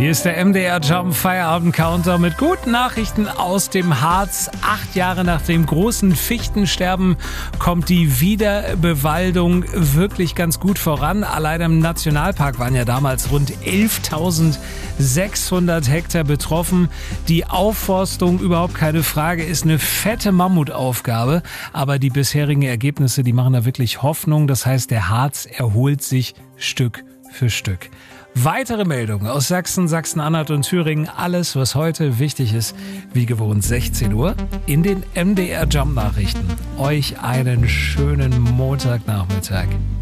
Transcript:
Hier ist der MDR Jump Feierabend Counter mit guten Nachrichten aus dem Harz. 8 Jahre nach dem großen Fichtensterben kommt die Wiederbewaldung wirklich ganz gut voran. Allein im Nationalpark waren ja damals rund 11.600 Hektar betroffen. Die Aufforstung, überhaupt keine Frage, ist eine fette Mammutaufgabe. Aber die bisherigen Ergebnisse, die machen da wirklich Hoffnung. Das heißt, der Harz erholt sich Stück für Stück. Weitere Meldungen aus Sachsen, Sachsen-Anhalt und Thüringen. Alles, was heute wichtig ist, wie gewohnt 16 Uhr in den MDR Jump Nachrichten. Euch einen schönen Montagnachmittag.